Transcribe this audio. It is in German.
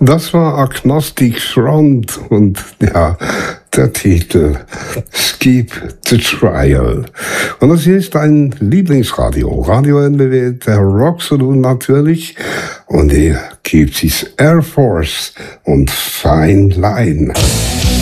Das war Agnostic Front und ja, der Titel Skip the Trial. Und das hier ist ein Lieblingsradio, Radio NBW, der Rock Saloon natürlich. Und hier gibt es Air Force und Fine Line.